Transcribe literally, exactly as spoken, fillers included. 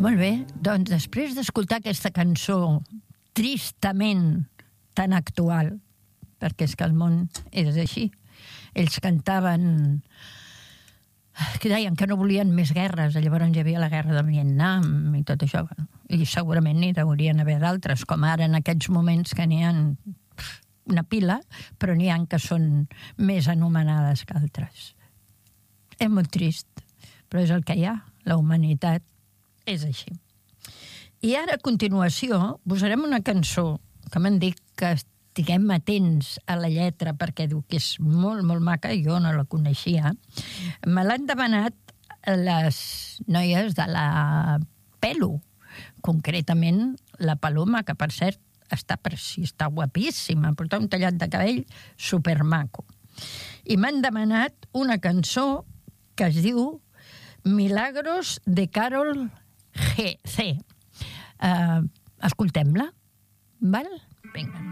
Molt bé, doncs després d'escoltar aquesta cançó tristament tan actual, perquè és que el món és així, ells cantaven que deien que no volien més guerres, llavors hi havia la guerra de Vietnam i tot això, i segurament n'hi haurien d'haver d'altres, com ara en aquests moments que n'hi ha una pila, però n'hi ha que són més anomenades que altres. És molt trist, però és el que hi ha, la humanitat és així. I ara, a continuació, posarem una cançó que m'han dit que estiguem atents a la lletra perquè diu que és molt, molt maca, i jo no la coneixia. Me l'han demanat les noies de la Pelo, concretament la Paloma, que per cert està, està guapíssima, porta un tallat de cabell supermaco. I m'han demanat una cançó que es diu Milagros de Karol G. C. Uh, escoltem-la, val? Vinga.